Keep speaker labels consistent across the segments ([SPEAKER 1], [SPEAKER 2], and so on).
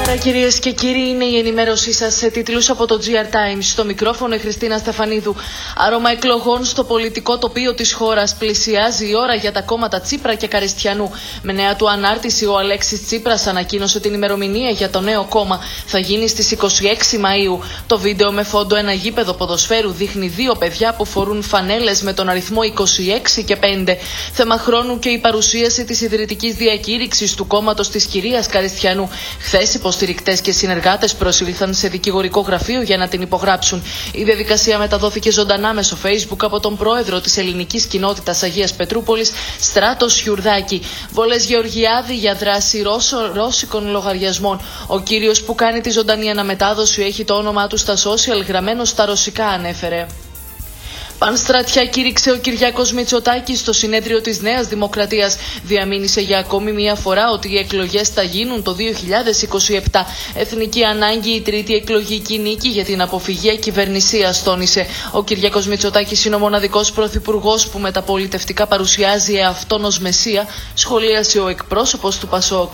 [SPEAKER 1] Καλημέρα κυρίες και κύριοι, είναι η ενημέρωσή σας σε τίτλους από το GR Times. Στο μικρόφωνο η Χριστίνα Στεφανίδου. Άρωμα εκλογών στο πολιτικό τοπίο της χώρας. Πλησιάζει η ώρα για τα κόμματα Τσίπρα και Καριστιανού. Με νέα του ανάρτηση, ο Αλέξης Τσίπρας ανακοίνωσε την ημερομηνία για το νέο κόμμα. Θα γίνει στις 26 Μαΐου. Το βίντεο με φόντο ένα γήπεδο ποδοσφαίρου δείχνει δύο παιδιά που φορούν φανέλες με τον αριθμό 26 και 5. Θέμα χρόνου και η παρουσίαση της ιδρυτικής διακήρυξης του κόμματος της κυρίας Καριστιανού. Χθες, υποστηρικτές και συνεργάτες προσήλθαν σε δικηγορικό γραφείο για να την υπογράψουν. Η διαδικασία μεταδόθηκε ζωντανά μέσω Facebook από τον πρόεδρο της ελληνικής κοινότητας Αγίας Πετρούπολης, Στράτος Γιουρδάκη. Βολές Γεωργιάδη για δράση ρώσικων λογαριασμών. Ο κύριος που κάνει τη ζωντανή αναμετάδοση έχει το όνομά του στα social γραμμένο στα ρωσικά, ανέφερε. Πανστρατιά κήρυξε ο Κυριάκος Μητσοτάκης στο συνέδριο της Νέας Δημοκρατίας. Διαμήνυσε για ακόμη μία φορά ότι οι εκλογές θα γίνουν το 2027. Εθνική ανάγκη, η τρίτη εκλογική νίκη για την αποφυγή ακυβερνησίας, τόνισε. Ο Κυριάκος Μητσοτάκης είναι ο μοναδικός πρωθυπουργός που μεταπολιτευτικά παρουσιάζει εαυτόν ως μεσία, σχολίασε ο εκπρόσωπος του Πασόκ.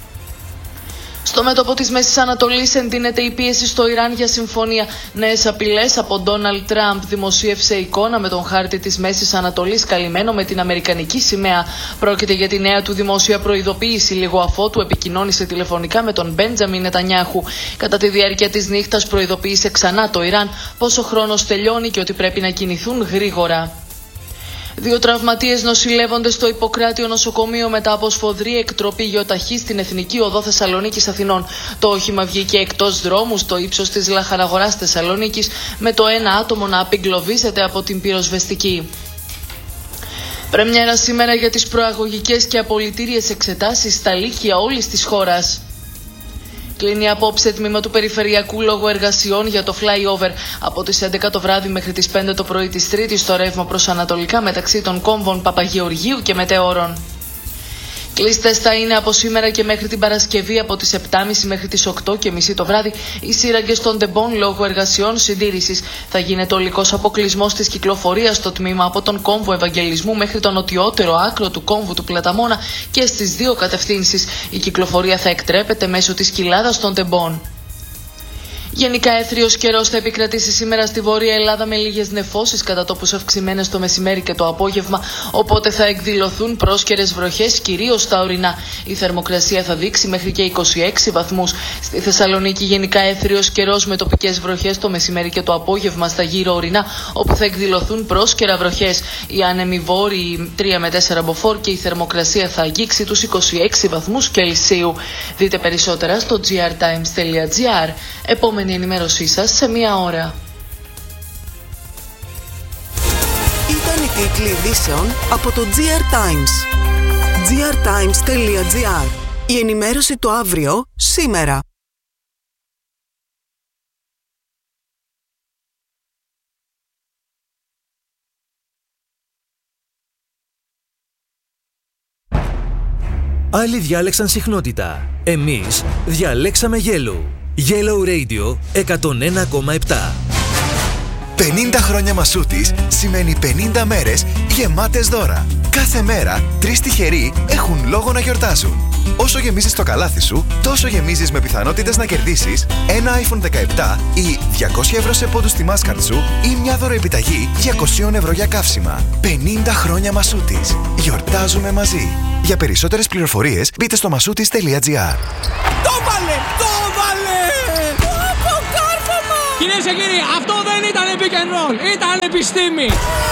[SPEAKER 1] Στο μέτωπο της Μέσης Ανατολής εντείνεται η πίεση στο Ιράν για συμφωνία. Νέες απειλές από Ντόναλντ Τραμπ. Δημοσίευσε εικόνα με τον χάρτη της Μέσης Ανατολής καλυμμένο με την αμερικανική σημαία. Πρόκειται για τη νέα του δημόσια προειδοποίηση λίγο αφότου επικοινώνησε τηλεφωνικά με τον Μπέντζαμιν Νετανιάχου. Κατά τη διάρκεια της νύχτας προειδοποίησε ξανά το Ιράν πως ο χρόνος τελειώνει και ότι πρέπει να κινηθούν γρήγορα. Δύο τραυματίες νοσηλεύονται στο Ιπποκράτιο νοσοκομείο μετά από σφοδρή εκτροπή γεωταχή στην Εθνική Οδό Θεσσαλονίκης Αθηνών. Το όχημα βγήκε εκτός δρόμου στο ύψος της Λαχαναγοράς Θεσσαλονίκης, με το ένα άτομο να απεγκλωβίζεται από την πυροσβεστική. Πρεμιέρα σήμερα για τις προαγωγικές και απολυτήριες εξετάσεις στα λύκεια όλης της χώρας. Κλείνει απόψε τμήμα του Περιφερειακού Λόγου Εργασιών για το flyover. Από τις 11 το βράδυ μέχρι τις 5 το πρωί της Τρίτης το ρεύμα προς ανατολικά μεταξύ των κόμβων Παπαγεωργίου και Μετεώρων. Κλειστές θα είναι από σήμερα και μέχρι την Παρασκευή από τις 7.30 μέχρι τις 8.30 το βράδυ οι σύραγγες των τεμπών λόγω εργασιών συντήρησης. Θα γίνεται ολικός αποκλεισμός της κυκλοφορίας στο τμήμα από τον κόμβο Ευαγγελισμού μέχρι το νοτιότερο άκρο του κόμβου του Πλαταμόνα και στις δύο κατευθύνσεις. Η κυκλοφορία θα εκτρέπεται μέσω της κοιλάδας των τεμπών. Γενικά έθριος καιρός θα επικρατήσει σήμερα στη Βόρεια Ελλάδα με λίγες νεφώσεις κατά τόπους αυξημένες το μεσημέρι και το απόγευμα, οπότε θα εκδηλωθούν πρόσκαιρες βροχές κυρίως στα ορεινά. Η θερμοκρασία θα δείξει μέχρι και 26 βαθμούς. Στη Θεσσαλονίκη γενικά έθριος καιρός με τοπικές βροχές το μεσημέρι και το απόγευμα στα γύρω ορεινά, όπου θα εκδηλωθούν πρόσκαιρα βροχές. Οι άνεμοι βόρειοι 3 με 4 μποφόρ και η θερμοκρασία θα αγγίξει τους 26 βαθμούς Κελσίου. Δείτε περισσότερα στο grtimes.gr. Επόμενη ενημέρωσή σας σε μία ώρα.
[SPEAKER 2] Ήταν οι τίτλοι ειδήσεων από το GR Times. grtimes.gr. Η ενημέρωση το αύριο, σήμερα.
[SPEAKER 3] Άλλοι διάλεξαν συχνότητα. Εμείς διαλέξαμε Yellow. Yellow Radio 101,7.
[SPEAKER 4] 50 χρόνια Μασούτης σημαίνει 50 μέρες γεμάτες δώρα. Κάθε μέρα 3 τυχεροί έχουν λόγο να γιορτάζουν. Όσο γεμίζεις το καλάθι σου, τόσο γεμίζεις με πιθανότητες να κερδίσεις ένα iPhone 17 ή 200 ευρώ σε πόντους στη Mastercard σου ή μια δωροεπιταγή 200 ευρώ για καύσιμα. 50 χρόνια Μασούτης. Γιορτάζουμε μαζί. Για περισσότερες πληροφορίες μπείτε στο masoutis.gr.
[SPEAKER 5] Το βάλε! Το βάλε! Αποκάρφωμα! Κυρίες και κύριοι, αυτό δεν ήταν pick and roll, ήταν επιστήμη!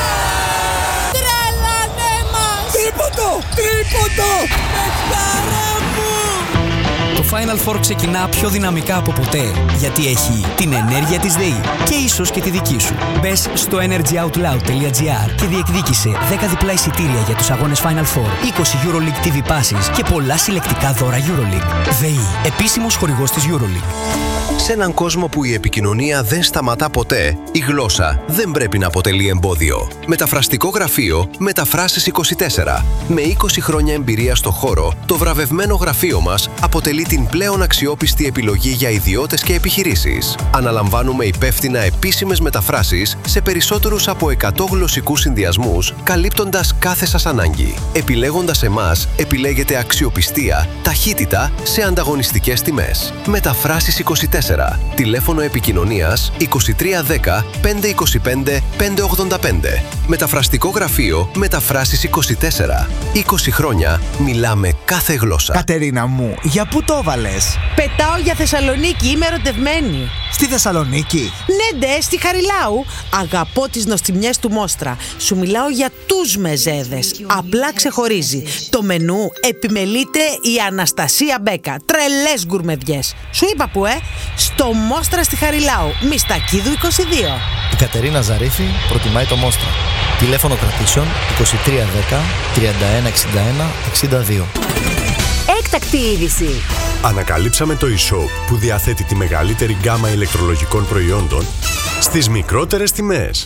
[SPEAKER 5] Τρελάνε μας! Τρίποντο! Τρίποντο! Παιχτάρα μου!
[SPEAKER 6] Το Final Four ξεκινά πιο δυναμικά από ποτέ, γιατί έχει την ενέργεια της ΔΕΗ και ίσως και τη δική σου. Μπες στο energyoutloud.gr και διεκδίκησε 10 διπλά εισιτήρια για τους αγώνες Final Four, 20 EuroLeague TV passes και πολλά συλλεκτικά δώρα EuroLeague. ΔΕΗ, επίσημος χορηγός της EuroLeague.
[SPEAKER 7] Σε έναν κόσμο που η επικοινωνία δεν σταματά ποτέ, η γλώσσα δεν πρέπει να αποτελεί εμπόδιο. Μεταφραστικό γραφείο Μεταφράσεις 24. Με 20 χρόνια εμπειρία στο χώρο, το βραβευμένο γραφείο μας αποτελεί την πλέον αξιόπιστη επιλογή για ιδιώτες και επιχειρήσεις. Αναλαμβάνουμε υπεύθυνα επίσημες μεταφράσεις σε περισσότερους από 100 γλωσσικούς συνδυασμούς, καλύπτοντας κάθε σας ανάγκη. Επιλέγοντας εμάς, επιλέγετε αξιοπιστία, ταχύτητα σε ανταγωνιστικές τιμές. Μεταφράσεις 24. Τηλέφωνο επικοινωνίας 2310 525 585. Μεταφραστικό γραφείο Μεταφράσεις 24. 20 χρόνια μιλάμε κάθε γλώσσα.
[SPEAKER 8] Κατερίνα μου, για πού το έβαλες?
[SPEAKER 9] Πετάω για Θεσσαλονίκη, είμαι ερωτευμένη.
[SPEAKER 8] Στη Θεσσαλονίκη?
[SPEAKER 9] Ναι, ντε, στη Χαριλάου. Αγαπώ τις νοστιμιές του Μόστρα. Σου μιλάω για τους μεζέδες. Απλά ξεχωρίζει. Το μενού επιμελείται η Αναστασία Μπέκα. Τρελές γκουρμεδιές. Σου είπα που, στο Μόστρα στη Χαριλάου. Μιστακίδου 22.
[SPEAKER 10] Η Κατερίνα Ζαρίφη προτιμάει το Μόστρα. Τηλέφωνο κρατήσεων 2310 3161 62.
[SPEAKER 11] Έκτακτη είδηση.
[SPEAKER 12] Ανακαλύψαμε το e-shop που διαθέτει τη μεγαλύτερη γκάμα ηλεκτρολογικών προϊόντων στις μικρότερες τιμές.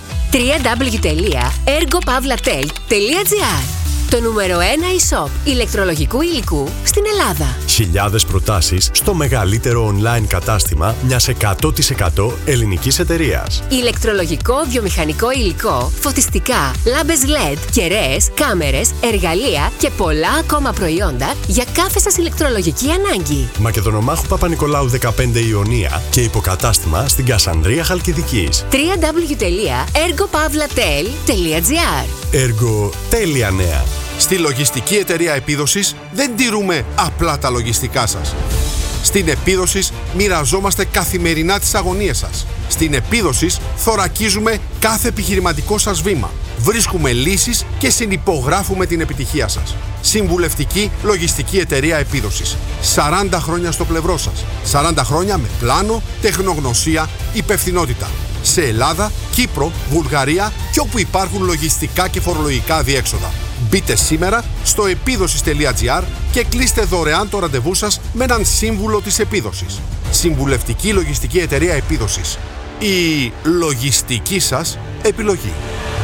[SPEAKER 11] www.ergopavlatel.gr. Το νούμερο 1 e-shop ηλεκτρολογικού υλικού στην Ελλάδα.
[SPEAKER 12] Χιλιάδες προτάσεις στο μεγαλύτερο online κατάστημα μιας 100% ελληνικής εταιρείας.
[SPEAKER 11] Ηλεκτρολογικό, βιομηχανικό υλικό, φωτιστικά, λάμπες LED, κεραίες, κάμερες, εργαλεία και πολλά ακόμα προϊόντα για κάθε σας ηλεκτρολογική ανάγκη.
[SPEAKER 12] Μακεδονομάχου Παπα-Νικολάου 15 Ιωνία και υποκατάστημα στην Κασανδρία Χαλκιδικής.
[SPEAKER 11] www.ergopavlatel.gr.
[SPEAKER 12] Έργο τέλεια νέα.
[SPEAKER 13] Στη Λογιστική Εταιρεία Επίδοσης δεν τηρούμε απλά τα λογιστικά σας. Στην Επίδοσης μοιραζόμαστε καθημερινά τις αγωνίες σας. Στην Επίδοσης θωρακίζουμε κάθε επιχειρηματικό σας βήμα. Βρίσκουμε λύσεις και συνυπογράφουμε την επιτυχία σας. Συμβουλευτική Λογιστική Εταιρεία Επίδοσης. 40 χρόνια στο πλευρό σας. 40 χρόνια με πλάνο, τεχνογνωσία, υπευθυνότητα. Σε Ελλάδα, Κύπρο, Βουλγαρία και όπου υπάρχουν λογιστικά και φορολογικά διέξοδα. Μπείτε σήμερα στο επίδοσης.gr και κλείστε δωρεάν το ραντεβού σας με έναν σύμβουλο της Επίδοσης. Συμβουλευτική Λογιστική Εταιρεία Επίδοσης. Η λογιστική σας επιλογή.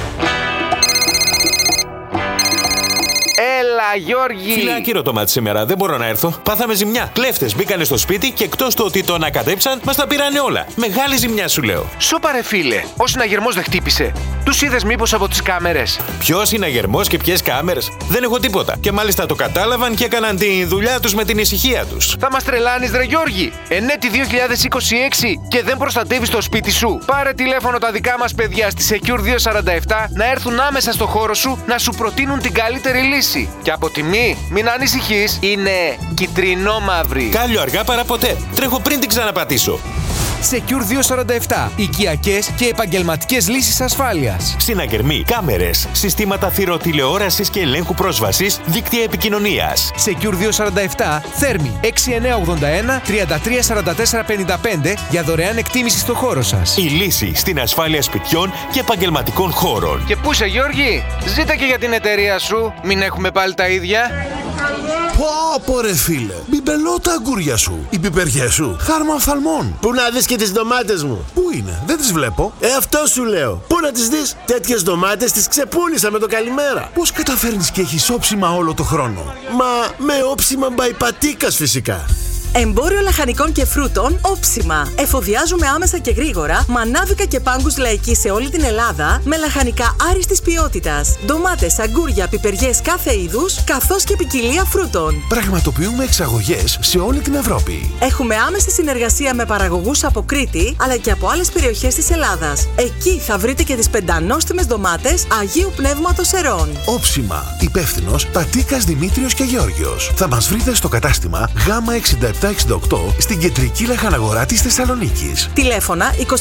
[SPEAKER 14] Έλα, Γιώργη!
[SPEAKER 15] Φίλε, άκυρο το μάτι σήμερα. Δεν μπορώ να έρθω. Πάθαμε ζημιά. Κλέφτες μπήκανε στο σπίτι και εκτός του ότι το ανακατέψαν, μας τα πήρανε όλα. Μεγάλη ζημιά, σου λέω.
[SPEAKER 14] Σώπα ρε φίλε, ο συναγερμός δεν χτύπησε. Τους είδες μήπως από τις κάμερες?
[SPEAKER 15] Ποιος συναγερμός και ποιες κάμερες? Δεν έχω τίποτα. Και μάλιστα το κατάλαβαν και έκαναν τη δουλειά τους με την ησυχία τους.
[SPEAKER 14] Θα μας τρελάνεις, ρε Γιώργη! Ενέτη 2026 και δεν προστατεύεις το σπίτι σου. Πάρε τηλέφωνο τα δικά μας παιδιά στη Secure 247 να έρθουν άμεσα στο χώρο σου να σου προτείνουν την καλύτερη λύση. Και από τιμή, μην ανησυχείς, είναι κυτρινό-μαύρη.
[SPEAKER 15] Κάλιο αργά παρά ποτέ. Τρέχω πριν την ξαναπατήσω.
[SPEAKER 16] Secure 247. Οικιακές και επαγγελματικές λύσεις ασφάλειας.
[SPEAKER 15] Συναγερμοί, κάμερες, συστήματα θηροτηλεόρασης και ελέγχου πρόσβασης, δίκτυα επικοινωνίας.
[SPEAKER 16] Secure 247. Θέρμη 6981 33 44 55 για δωρεάν εκτίμηση στο χώρο σας.
[SPEAKER 15] Η λύση στην ασφάλεια σπιτιών και επαγγελματικών χώρων.
[SPEAKER 14] Και πού είσαι, Γιώργη? Ζήτα και για την εταιρεία σου. Μην έχουμε πάλι τα ίδια.
[SPEAKER 17] Πω ρε φίλε, μπιμπελώ τα αγκούρια σου, οι πιπεριές σου, χάρμα οφθαλμών.
[SPEAKER 18] Πού να δεις και τις ντομάτες μου?
[SPEAKER 17] Πού είναι, δεν τις βλέπω.
[SPEAKER 18] Αυτό σου λέω. Πού να τις δεις? Τέτοιες ντομάτες τις ξεπούλησα με το καλημέρα.
[SPEAKER 17] Πώς καταφέρνεις και έχεις όψιμα όλο το χρόνο?
[SPEAKER 18] Μα με όψιμα μπαϊπατίκας φυσικά.
[SPEAKER 19] Εμπόριο λαχανικών και φρούτων Όψιμα. Εφοδιάζουμε άμεσα και γρήγορα μανάβικα και πάγκους λαϊκοί σε όλη την Ελλάδα με λαχανικά άριστης ποιότητας. Ντομάτες, αγκούρια, πιπεριές κάθε είδους, καθώς και ποικιλία φρούτων.
[SPEAKER 17] Πραγματοποιούμε εξαγωγές σε όλη την Ευρώπη.
[SPEAKER 19] Έχουμε άμεση συνεργασία με παραγωγούς από Κρήτη αλλά και από άλλες περιοχές της Ελλάδας. Εκεί θα βρείτε και τις πεντανόστιμες ντομάτες Αγίου Πνεύματος Ερών.
[SPEAKER 17] Όψιμα. Υπεύθυνος Πατίκας Δημήτριος και Γεώργιος. Θα μας βρείτε στο κατάστημα Γ 67 68 στην κεντρική λαχαναγορά της Θεσσαλονίκης.
[SPEAKER 19] Τηλέφωνα 2310 763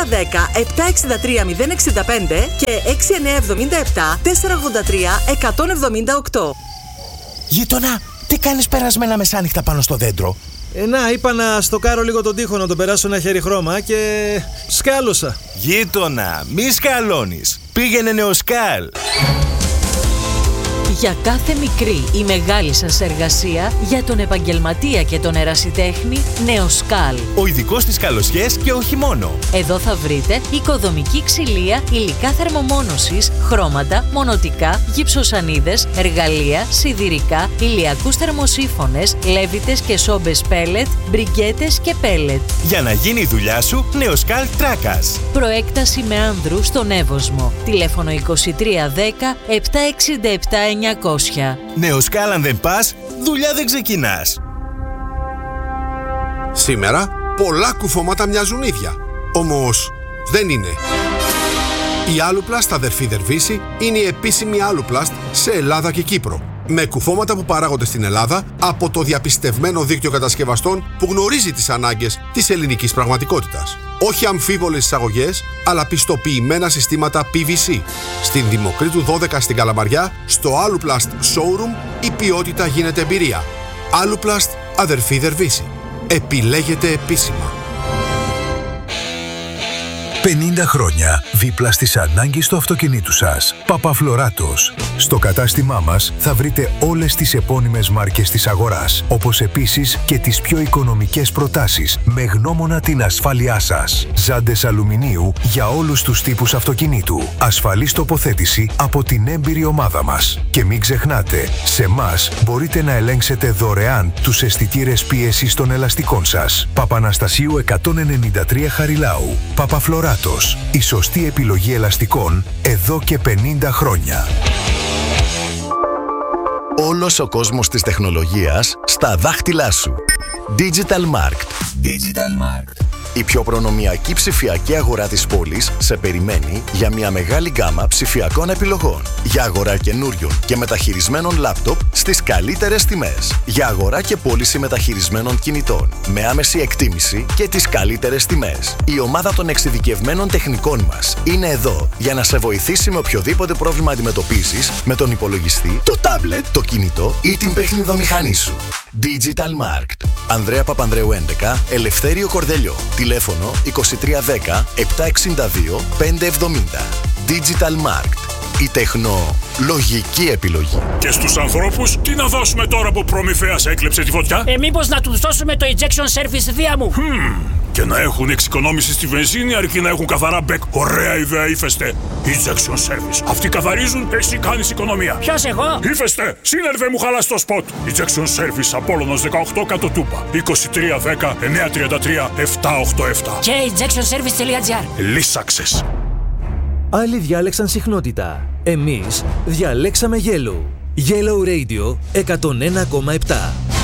[SPEAKER 19] 065 και 6977 483 178.
[SPEAKER 8] Γείτονα, τι κάνεις περασμένα μεσάνυχτα πάνω στο δέντρο?
[SPEAKER 20] Να, είπα να στοκάρω λίγο τον τοίχο, να τον περάσω ένα χέρι χρώμα και σκάλωσα.
[SPEAKER 15] Γείτονα, μη σκαλώνεις. Πήγαινε νεοσκάλ.
[SPEAKER 21] Για κάθε μικρή ή μεγάλη σας εργασία, για τον επαγγελματία και τον ερασιτέχνη, Νεοσκάλ.
[SPEAKER 22] Ο ειδικός στις καλοσιές και όχι μόνο.
[SPEAKER 21] Εδώ θα βρείτε οικοδομική ξυλία, υλικά θερμομόνωσης, χρώματα, μονοτικά, γυψοσανίδες, εργαλεία, σιδηρικά, ηλιακούς θερμοσύφωνες, λέβητες και σόμπες πέλετ, μπριγκέτες και πέλετ.
[SPEAKER 22] Για να γίνει η δουλειά σου, Νεοσκάλ Τράκας.
[SPEAKER 21] Προέκταση με άνδρου στον Εύωσμο. Τηλέφωνο 2310 767 900.
[SPEAKER 22] Νεοσκάλ, αν δεν πας, δουλειά δεν ξεκινάς.
[SPEAKER 13] Σήμερα πολλά κουφώματα μοιάζουν ίδια. Όμως δεν είναι. Η Aluplast αδερφή Δερβίση είναι η επίσημη Aluplast σε Ελλάδα και Κύπρο. Με κουφώματα που παράγονται στην Ελλάδα από το διαπιστευμένο δίκτυο κατασκευαστών που γνωρίζει τις ανάγκες της ελληνικής πραγματικότητας. Όχι αμφίβολες εισαγωγές, αλλά πιστοποιημένα συστήματα PVC. Στην Δημοκρίτου 12 στην Καλαμαριά, στο Aluplast Showroom, η ποιότητα γίνεται εμπειρία. Aluplast αδερφή Δερβίση. Επιλέγετε επίσημα.
[SPEAKER 23] 50 χρόνια δίπλα στις ανάγκες του αυτοκινήτου σας. Παπαφλωράτος. Στο κατάστημά μας θα βρείτε όλες τις επώνυμες μάρκες της αγοράς, όπως επίσης και τις πιο οικονομικές προτάσεις, με γνώμονα την ασφάλειά σας. Ζάντες αλουμινίου για όλους τους τύπους αυτοκινήτου. Ασφαλής τοποθέτηση από την έμπειρη ομάδα μας. Και μην ξεχνάτε, σε εμάς μπορείτε να ελέγξετε δωρεάν τους αισθητήρες πίεσης των ελαστικών σας. Παπαναστασίου 193 Χαριλάου. Παπαφλωράτος. Η σωστή επιλογή ελαστικών εδώ και 50 χρόνια.
[SPEAKER 24] Όλος ο κόσμος της τεχνολογίας στα δάχτυλά σου. Digital Markt.
[SPEAKER 23] Digital Markt.
[SPEAKER 24] Η πιο προνομιακή ψηφιακή αγορά της πόλης σε περιμένει για μια μεγάλη γκάμα ψηφιακών επιλογών. Για αγορά καινούριων και μεταχειρισμένων λάπτοπ στις καλύτερες τιμές. Για αγορά και πώληση μεταχειρισμένων κινητών με άμεση εκτίμηση και τις καλύτερες τιμές. Η ομάδα των εξειδικευμένων τεχνικών μας είναι εδώ για να σε βοηθήσει με οποιοδήποτε πρόβλημα αντιμετωπίζεις με τον υπολογιστή, το τάμπλετ, το κινητό ή την παιχνιδομηχανή σου. Digital Markt. Ανδρέα Παπανδρέου 11, Ελευθέριο Κορδελιό. Τηλέφωνο 2310 762 570. Digital Markt. Η τεχνολογική επιλογή.
[SPEAKER 25] Και στους ανθρώπους, τι να δώσουμε τώρα που Προμηθέας έκλεψε τη φωτιά?
[SPEAKER 26] Μήπως να τους δώσουμε το Injection Service δία μου?
[SPEAKER 25] Και να έχουν εξοικονόμηση στη βενζίνη αρκεί να έχουν καθαρά μπεκ. Ωραία ιδέα, Ύφεστε. Injection Service. Αυτοί καθαρίζουν, εσύ κάνεις οικονομία.
[SPEAKER 26] Ποιος, εγώ?
[SPEAKER 25] Ύφεστε, σύνερβε μου χαλάς το σποτ. Injection Service, Απόλλωνος 18 κάτω Τούπα. 2310 933 787.
[SPEAKER 26] Και injectionservice.gr.
[SPEAKER 25] Λύσαξες.
[SPEAKER 3] Άλλοι διάλεξαν συχνότητα. Εμείς διαλέξαμε Yellow. Yellow Radio 101,7.